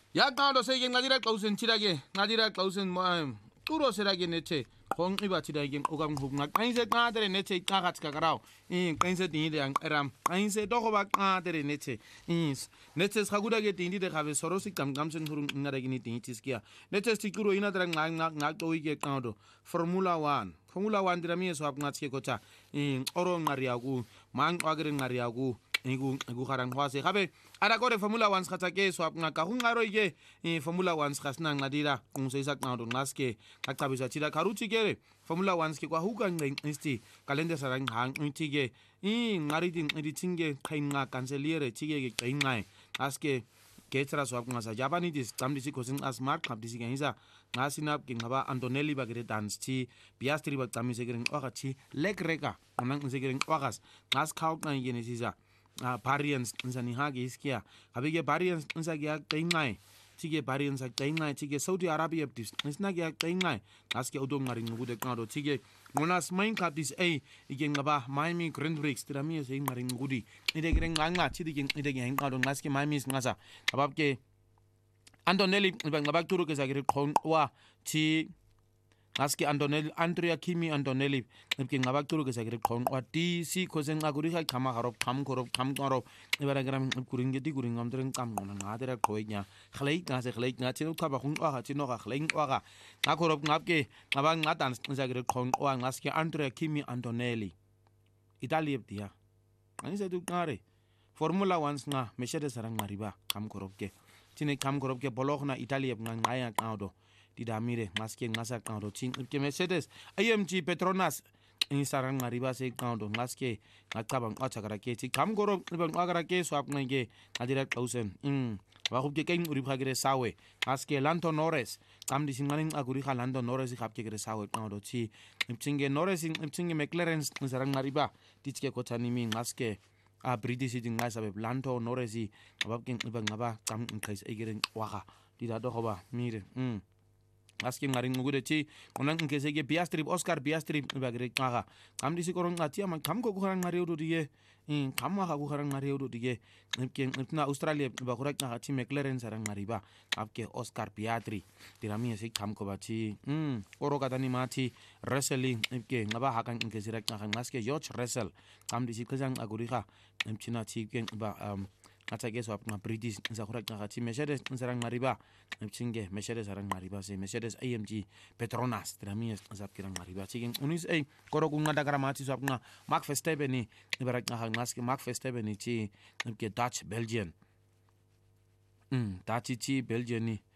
약간도 세계 나디라 klausen tirage 나디라 klausen 뭐 뚜로 세라게 네체 공이바 tirage 오감 후가 아인세 까데레 네체 까가츠가 가라오 이 까인세 딘데 람 아인세 도고바 까데레 네체 이 네체 사구다게 딘데 가베 서로식 감감선 후룬 나라기니 딘티스키야 네체 스티쿠로 이나드랑 나나 또이게 까도 포뮬라 1 포뮬라 1 드라미에서 합나치게 고차 이 어로 나리하고 망 와그른 나리하고 igu garang hwase gabe ara gore formula 1 khatake so apna ka hungaro ige formula 1 khasna ngadira kungse isak na do ngaske kakabisa chira karuchi gere formula 1 ke kwa huga ngisti kalender sarang hang ntige ngaridin edichinge khainga canceliere chige ge kaingai aske ketra so apna sa japani dis tamdisi kosin as smart khabdisi gaisa ngasinap ke ngaba antonelli bagere dance chi piastri bag tamise gering wakachi leg reka nang ngisegering wakas ngas khau na yene sisa variance nsani hage iskia habige variance nsagi ak taingai tige variance ak taingai tige saudi arabia dis nsnagi ak taingai aske udong ngari ngude kado tige monas main kapis ige ngaba miami grand prix tirami se ngari ngudi ide greng nganga tige ide ngeng kado ngaske miami ngasa ababke antonelli ngaba turu ke sagire khonwa chi aski Antonelli Andrea Kimi Antonelli nipke ngaba turu ke sagire khon wati si kosen aguri kha khama harop kham korop ibara gram kuring gedi kuring amdren kam ngona ngadera khoinya khlei nga chinu khaba khung wa chinu ga khleng wa ga ngakorop ngapke ngaba ngatan sagire khon wa ngaski Andrea Kimi Antonelli Italia dia ani se du kare Formula 1 nga Mercedes sarang ngariba kam korop ke chine kam korop ke bolok na Italia ngaya kaudo Didamire maske ngasa kaudo ching ke Mercedes AMG Petronas sarang ngariba se kaudo maske ngakabang achakara ke chi kam goro bang agara ke swap nge adira klausen wa hubke kain uri phagire sawe maske Lando Norris kam disingaling aguri kha Lando Norris khapke gere sawe kaudo chi imchinge Norris imchinge McLaren sarang ngariba tichke kochani mi maske British ding ngasa be Lando Norris ababke ngaba kam ngkais egere waka dida do hoba mire Asking ngaring ngude chi onang ngkesege Piastri Oscar Piastri bagre ngaga kam disi korong ngati am kam ko kurang ngariudu dige kam ma ku kurang ngariudu dige ngipna Australia bakurak ngaga chi McLaren sarang ngariba apke Oscar Piastri tirami ese kam ko bachi oro katani machi wrestling ngipke ngaba hakan ngkesirak ngaga ngaske George Russell kam disi kazang aguriha ngchina chi ke ba Atake so apna British zakurak ngaga chi Mercedes sarang ngariba ngchinge Mercedes sarang ngariba se Mercedes AMG Petronas tirami zapkirang ngariba chi unis koro kunga dagara machi so apna Max Verstappen ni ibarak ngaga ngaske Max Verstappen ni chi ngke Dutch Belgian Dutch chi Belgian ni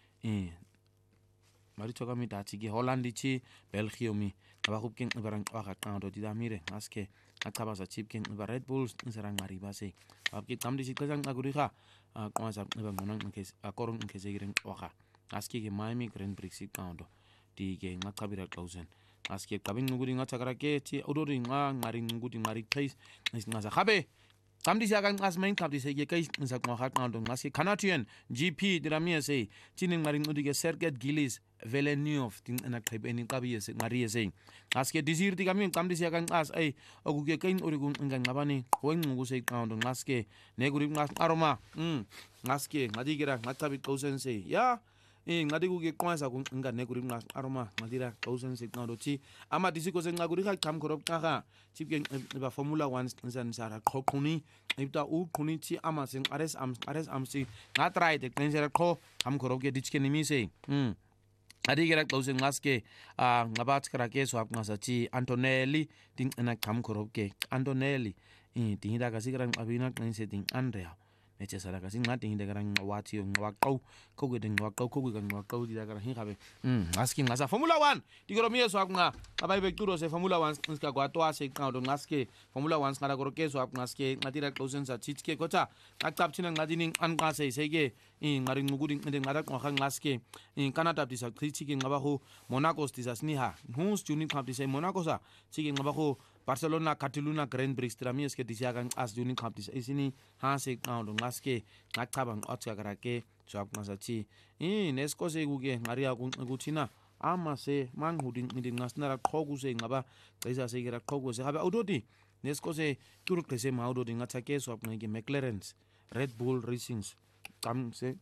mari choka mi Dutch gi Holland chi Belgium mi abakub king ibarang waka kando didamire ngaske akabasa chip king ibar Red Bulls sarang ngariba se abki tamdi sikazang aguriha kwasa ibang ngkes akorong ngkesegireng waka aski ge Miami Grand Prix kando di ge ngakabira klausen aski kabin ngudi ngachakara ke chi odori ngari ngudi ngari place ngasa khabe tamdi siagang asmain kapdi se ge kai ngsak ngakhat kando ngaski Canadian GP dirami se chining ngari ngudi ge Sergey Gillis Villeneuve ting anak type any kabi se ngari se aske disir ti kami tamdi siagang as oguge kain origun ngang ngabani hoing ngugu se kando ngaske neguri ngas aroma ngaske ngadigira ngatabi kausen se ya ngadigu ge kwasa kun nga neguri ngas aroma ngadira kausen se kando chi ama disiko se ngaguri ka kam korop kaka chipge ba Formula 1 san sara khokuni ibta u khuni chi ama sing ares am si ngatrai de kensera kho kam korop ge dichke nimi se Adigira closing ngaske ngabat karake so apna sachi Antonelli ting ana kam korobke Antonelli ting da kasigrang abina kan setting Andrea neche sara kasing ngating de garang wati ngwakau ko gedeng ngwakau di da garang hikabe ngaski ngasa Formula 1 digoro mie so apna abai bekturo se Formula 1 ska gwato ase kaudo ngaske Formula 1 ngara koroke so apna ngaske ngatira closing sa chichke kocha aktap chinang ngadining anka se sege ngari nguguding de ngara ngakang ngaske Canada disa chichke ngabaho Monaco disa sniha hus juni khap disa Monaco sa chike ngabaho Barcelona Cataluna Grand Prix trami eske disiagang as juni khap disa isini ha se kaudo ngaske ngakabang otska karake so apna sa chi nesko se guge ngari aguchina ama se mang huding ngiding ngasnara khogu se ngaba kaisa se gira khogu se habe ododi nesko se turuk se ma ododi ngatake so apna ge McLaren Red Bull Racing kam se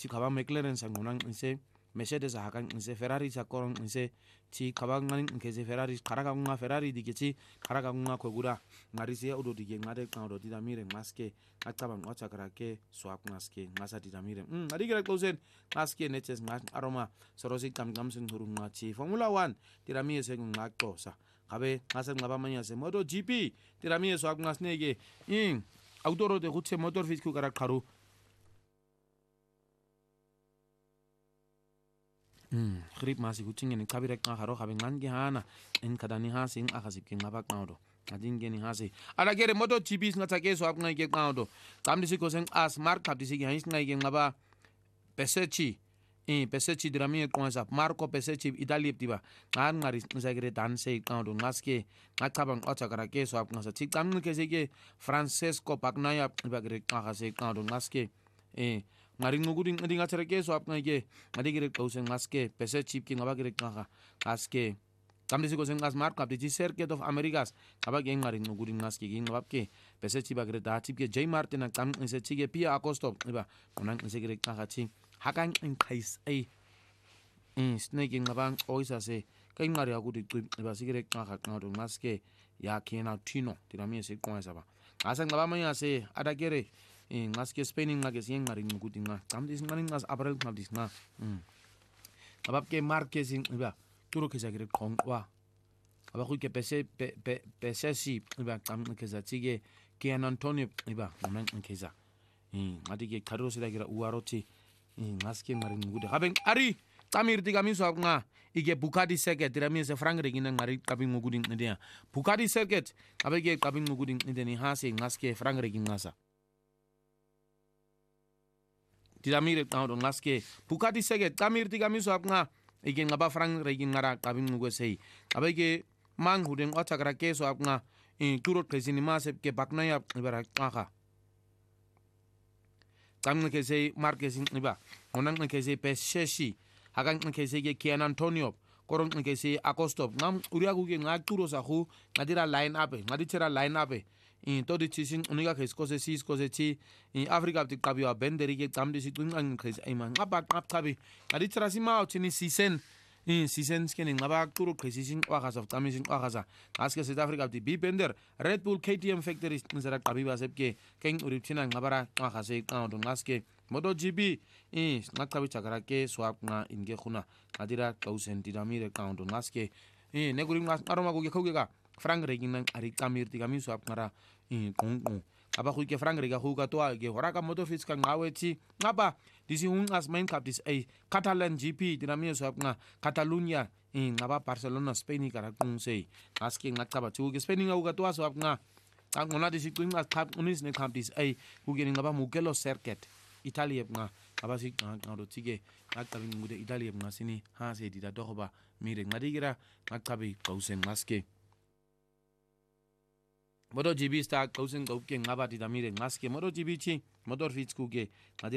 kaba McLaren sangonang inse Mercedes hakan inse Ferrari sakorong inse ti kabang nganing ingkese Ferrari karaka nga Ferrari dikeci karaka nga kogura ngarisi ya udo dige ngade kaudo didamire maske akabang ochakrake swap ngaske ngasa didamire adigira closen ngaske neches ngas aroma sorosi kamsin hurung ngachi Formula 1 didamire se ngaktosa kabe ngasa ngabamanya se Moto GP didamire swap ngasnege autoro de gutse motor fisku karak karu grip masih kucing ini kabirek ngaharo kabing ngangi hana en kadani hasing akasip king ngabak ngaudo adin geni hasi ada kere moto GP ngata ke so apnga ke ngaudo tam disi ko seng as mark kap disi hais ngai ke ngaba Pesecci Pesecci drami ko sa Marco Pesecci Italia tiba ngan ngari ngagere danse ngaudo ngaske ngakabang ocha kara ke so apnga sa tik tam ke sege Francesco Bagnaia ibagere ngakase ngaudo ngaske ngari nguguring ndinga cereke so apna ge ngadi gire kausen ngaske pese chip ki ngaba gire ngaka ngaske kamdisi ko sengas mark up di circuit of americas ngaba ge ngari nguguring ngaske gi ngaba ke pese chip agre da chip ke J Martin na kam se chige pia agosto iba onang se gire ngaka chi hakan in kais snake ngaba oisa se kai ngari agudi iba sigire ngaka ngado ngaske ya kena tino tirami se kwa saba asa ngaba manya se ada gere ngaske Spain ngage sing ngari ngutinga kamdis ngani ngas april kamdis na abab ke marketing iba turo ke sagire kongwa aba ku ke pese si iba kam ke zatige ke Antonio iba nan ke za ngadi ke karo sida gira uaroti ngaske ngari ngude haben ari tamir tiga miso nga ige Bugatti circuit dirami se frank regina ngari kabin nguding ndia Bugatti circuit abege kabin nguding ndeni hase ngaske frank regina sa Tidamire kaudo ngaske Bugatti sege tamir tiga miso apnga igen ngaba frank regin ngara kabin ngugo sei abege mang huden otakra keso apnga turo kesini masep ke Bagnaia ibara kaka kam ke sei marketing iba onang ke sei Pesecci hakan ke sei ke Antonio korong ke sei Agosto ngam uriagu ke ngaturo sahu ngadira line up ngaditera line up todi chisin uniga keskose chi Africa ti kabio benderi ke tamdi si tungang kres aiman ngaba kabi kadi trasima chini season skene ngaba turu kresin wakasa tamisin wakasa aske South Africa ti bi bender Red Bull KTM factory nzara kabi basepke ken uripchina ngabara wakase kaudo ngaske Moto GP ngakabi chakara ke swap nga inge khuna kadira kausen tidamire kaudo ngaske neguri ngas aroma go ke khogega frank regina ari kamir tiga mi swap ngara kongko aba ke frank rega huga to ge horaka moto fiska ngaweti ngaba disi as main cap dis Catalan GP dinamio swap nga Catalunya ngaba Barcelona Spain kara kungse aske ngakaba chu ge Spain ngauga to swap nga ngona disi as cap unis ne cap dis huge ngaba Mugello circuit Italia nga aba sik ngado tige ngakabi ngude Italia nga sini ha se dida dohoba mire ngadigira ngakabi kausen maske Moto GP sta kausen gauke ngaba didamire ngaske Moto GP chi motor fitskuge